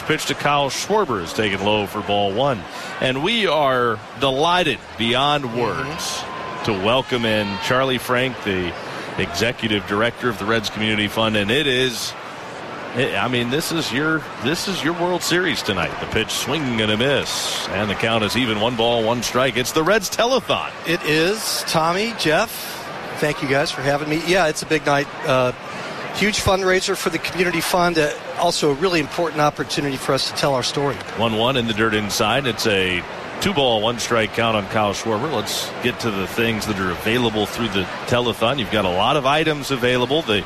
pitch to Kyle Schwarber is taken low for ball one. And we are delighted beyond words to welcome in Charlie Frank, the executive director of the Reds Community Fund. And this is your World Series tonight. The pitch swinging and a miss, and the count is even. 1-1 strike. It's the Reds Telethon. It is. Tommy, Jeff, thank you guys for having me. Yeah, it's a big night. Huge fundraiser for the Community Fund. Also a really important opportunity for us to tell our story. 1-1 in the dirt inside. It's a 2-1 strike count on Kyle Schwarber. Let's get to the things that are available through the telethon. You've got a lot of items available. The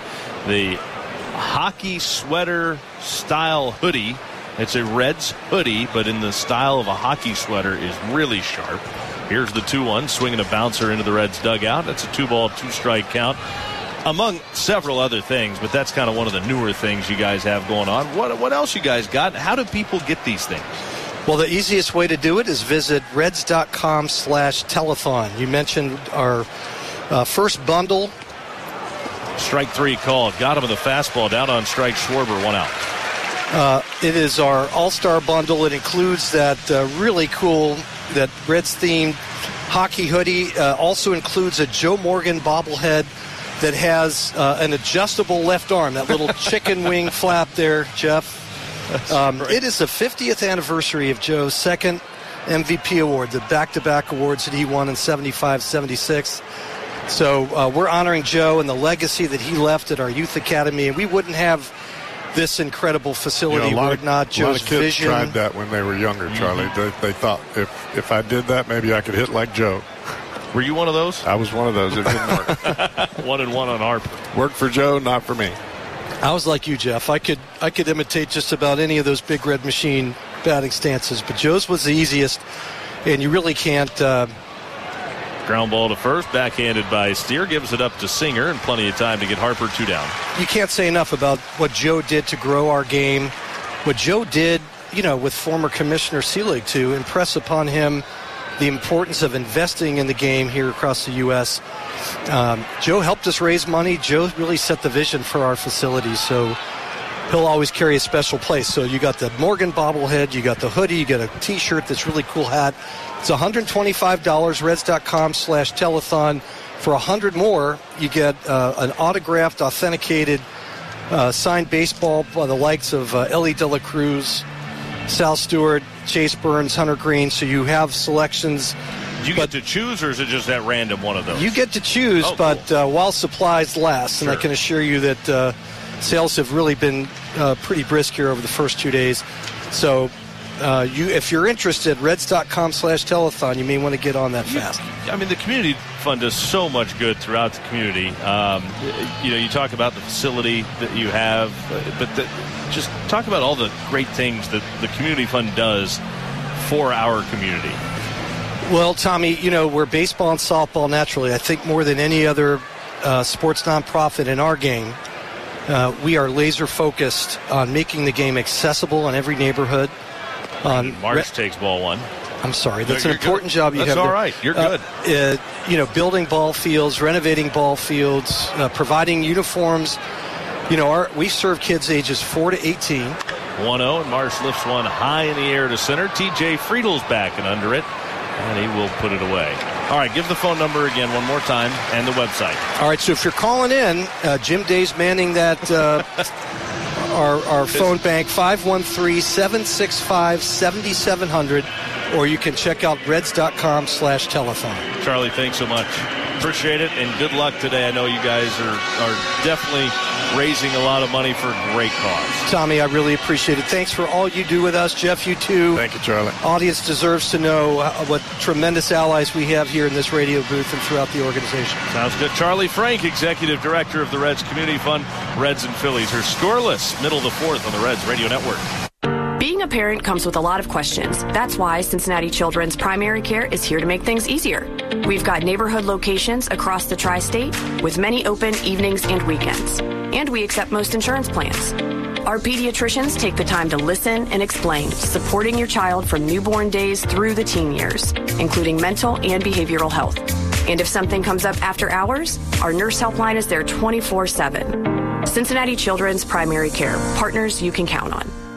hockey sweater style hoodie. It's a Reds hoodie, but in the style of a hockey sweater, is really sharp. Here's the 2-1, swinging a bouncer into the Reds dugout. That's a 2-2 strike count, among several other things, but that's kind of one of the newer things you guys have going on. What else you guys got? How do people get these things? Well, the easiest way to do it is visit reds.com/telethon. You mentioned our first bundle. Strike three called. Got him with a fastball down on strike. Schwarber, 1 out. It is our all-star bundle. It includes that really cool, that Reds-themed hockey hoodie. Also includes a Joe Morgan bobblehead that has an adjustable left arm, that little chicken wing flap there, Jeff. It is the 50th anniversary of Joe's second MVP award, the back-to-back awards that he won in 75, 76. So we're honoring Joe and the legacy that he left at our youth academy, and we wouldn't have this incredible facility were it not Joe's vision. A lot of kids tried that when they were younger, Charlie. They thought, if I did that, maybe I could hit like Joe. Were you one of those? I was one of those. It didn't work. 1-1 on Harper. Worked for Joe, not for me. I was like you, Jeff. I could imitate just about any of those Big Red Machine batting stances, but Joe's was the easiest, and you really can't. Ground ball to first, backhanded by Steer, gives it up to Singer, and plenty of time to get Harper 2 down. You can't say enough about what Joe did to grow our game, what Joe did, with former Commissioner Selig to impress upon him the importance of investing in the game here across the U.S. Joe helped us raise money. Joe really set the vision for our facility, so he'll always carry a special place. So you got the Morgan bobblehead, you got the hoodie, you got a T-shirt that's really cool hat. It's $125, reds.com/telethon. For 100 more, you get an autographed, authenticated, signed baseball by the likes of Ellie De La Cruz, Sal Stewart, Chase Burns, Hunter Green. So you have selections. Do you get to choose, or is it just at random one of those? You get to choose, but while supplies last. Sure. And I can assure you that sales have really been pretty brisk here over the first 2 days. So if you're interested, reds.com/telethon, you may want to get on that fast. The Community Fund does so much good throughout the community. You talk about the facility that you have, but just talk about all the great things that the Community Fund does for our community. Well, Tommy, we're baseball and softball naturally. I think more than any other sports nonprofit in our game, we are laser focused on making the game accessible in every neighborhood. March takes ball one. I'm sorry. That's an important job you have. That's all right. You're good. Building ball fields, renovating ball fields, providing uniforms. We serve kids ages 4 to 18. 1-0, and Marsh lifts one high in the air to center. TJ Friedel's back and under it, and he will put it away. All right, give the phone number again one more time and the website. All right, so if you're calling in, Jim Day's manning that our phone bank, 513-765-7700, or you can check out reds.com/telethon. Charlie, thanks so much. Appreciate it, and good luck today. I know you guys are definitely raising a lot of money for a great cause. Tommy, I really appreciate it. Thanks for all you do with us. Jeff, you too. Thank you, Charlie. Audience deserves to know what tremendous allies we have here in this radio booth and throughout the organization. Sounds good. Charlie Frank, Executive Director of the Reds Community Fund. Reds and Phillies are scoreless, middle of the fourth on the Reds Radio Network. Being a parent comes with a lot of questions. That's why Cincinnati Children's Primary Care is here to make things easier. We've got neighborhood locations across the tri-state with many open evenings and weekends. And we accept most insurance plans. Our pediatricians take the time to listen and explain, supporting your child from newborn days through the teen years, including mental and behavioral health. And if something comes up after hours, our nurse helpline is there 24/7. Cincinnati Children's Primary Care, partners you can count on.